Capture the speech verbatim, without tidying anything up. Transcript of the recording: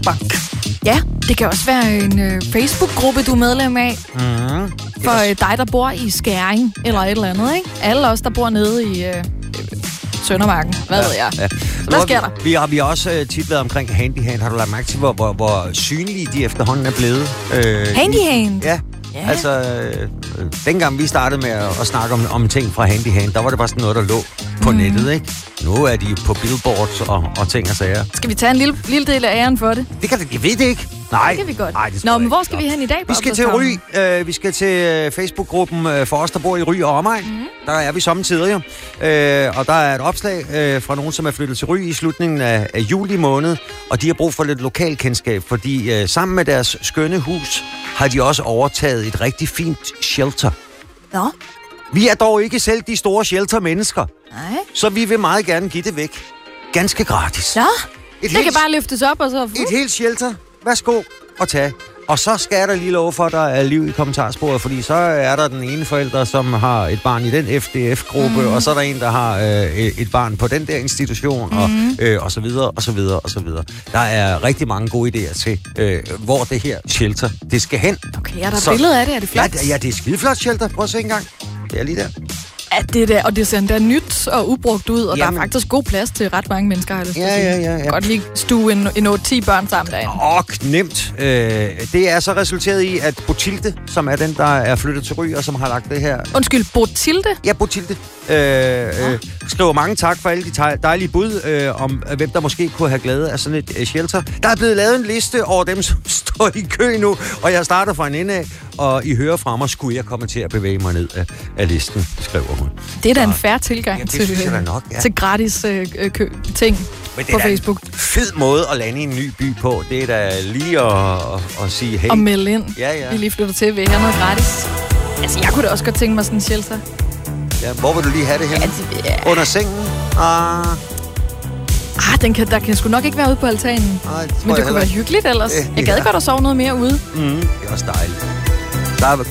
Bank. Ja, det kan også være en øh, Facebook-gruppe, du er medlem af. Mm. For øh, dig, der bor i Skæring eller et eller andet, ikke? Alle os, der bor nede i øh, Søndermarken. Hvad ja, ved jeg? Ja. Hvad sker der? Vi, vi har vi har også øh, tit været omkring Handyhand. Har du lagt mærke til, hvor, hvor, hvor synlige de efterhånden er blevet? Øh, Handyhand? Ja. Yeah. Altså, øh, dengang vi startede med at, at snakke om, om ting fra Handyhand, der var det bare sådan noget, der lå på mm. nettet, ikke? Nu er de på billboards og, og ting og sager. Skal vi tage en lille, lille del af æren for det? Det kan det, jeg ved det ikke. Nej. Det kan vi godt. Nej, det Nå, men hvor skal vi hen i dag? Vi skal til Ry. Uh, vi skal til Facebook-gruppen uh, for os, der bor i Ry og omegn. Mm. Der er vi sommetider jo. Uh, og der er et opslag uh, fra nogen, som er flyttet til Ry i slutningen af, af juli måned. Og de har brug for lidt lokalkendskab, fordi uh, sammen med deres skønne hus har de også overtaget et rigtig fint shelter. Nå. Vi er dog ikke selv de store shelter-mennesker. Nej. Så vi vil meget gerne give det væk. Ganske gratis. Ja, et det helt, kan bare løftes op og så... Et helt shelter. Værsgo og tag. Og så skal jeg da lige love for, at der er liv i kommentarsporet, fordi så er der den ene forælder, som har et barn i den F D F-gruppe, mm. og så er der en, der har øh, et barn på den der institution, mm. og, øh, og så videre, og så videre, og så videre. Der er rigtig mange gode idéer til, øh, hvor det her shelter, det skal hen. Okay, er der et billede af det? Er det flot? Ja, ja, det er skideflot shelter. Prøv at se engang. Det er lige der. Ja, det der, og det ser endda nyt og ubrugt ud, og Jamen. der er faktisk god plads til ret mange mennesker, har jeg lyst til at Ja, sige. ja, ja, ja. Godt lige stue en, en otte ti børn sammen derinde. Og nemt. Øh, det er så resulteret i, at Botilde, som er den, der er flyttet til Ry, og som har lagt det her... Undskyld, Botilde? Ja, Botilde. Øh, øh, skriver mange tak for alle de dejlige bud, øh, om hvem der måske kunne have glæde af sådan et øh, shelter. Der er blevet lavet en liste over dem, som står i kø nu, og jeg starter fra en ende af, og I hører fra mig, skulle jeg komme til at bevæge mig ned af, af listen, skriver hun. Det er da en fair tilgang ja, til, nok, ja. til gratis øh, kø, ting Men det på er Facebook. En fed måde at lande i en ny by på. Det er da lige at, at, at sige hey. Og melde ind. Ja, ja. Vi lige flytter til, vil I have noget gratis? Altså, jeg kunne da også godt tænke mig sådan en shelter. Ja, hvor vil du lige have det hen? Ja, det, ja. Under sengen? Ah... Ah, den kan, der kan sgu nok ikke være ude på altanen. Ej, det men det kunne være hyggeligt ellers. Øh, jeg gad ja. godt at sove noget mere ude. Mm, det er også dejligt. Der er